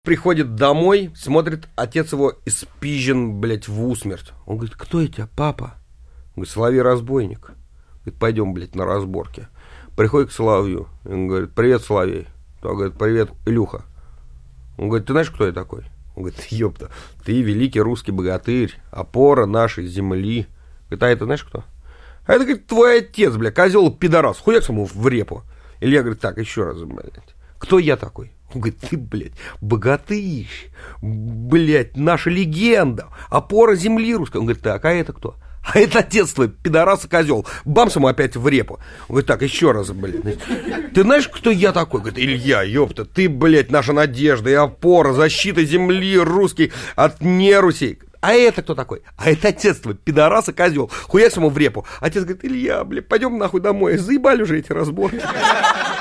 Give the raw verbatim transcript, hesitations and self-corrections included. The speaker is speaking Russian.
Приходит домой, смотрит, отец его испизжен, блядь, в усмерть. Он говорит, кто я тебя, папа? Он говорит, Соловей-разбойник. Говорит, пойдем, блядь, на разборки. Приходит к Соловью. Он говорит, привет, Соловей. Он говорит, привет, Илюха. Он говорит, ты знаешь, кто я такой? Он говорит, ёпта, ты великий русский богатырь, опора нашей земли. Говорит, а это знаешь кто? А это, говорит, твой отец, бля, козел пидорас. Хуяк ему в репу. Илья говорит, так, еще раз, блядь. Кто я такой? Он говорит, ты, блядь, богатырь, блядь, наша легенда, опора земли русской. Он говорит, так, а это кто? А это отец твой, пидорас и козел. Бамс ему опять в репу. Он говорит, так, еще раз, блядь. Ты знаешь, кто я такой? Говорит, Илья, ёпта, ты, блядь, наша надежда и опора, защита земли русской от нерусей. А это кто такой? А это отец твой, пидорас и козел. Хуяк ему в репу. Отец говорит, Илья, блядь, пойдем нахуй домой. Заебали уже эти разборки.